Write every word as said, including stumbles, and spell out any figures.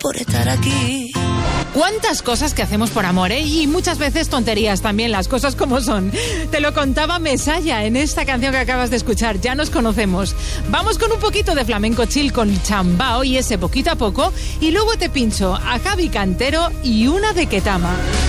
por estar aquí. ¿Cuántas cosas que hacemos por amor, eh? Y muchas veces tonterías también, las cosas como son. Te lo contaba Mesaya en esta canción que acabas de escuchar. Ya nos conocemos. Vamos con un poquito de flamenco chill con Chambao y ese poquito a poco. Y luego te pincho a Javi Cantero y una de Ketama.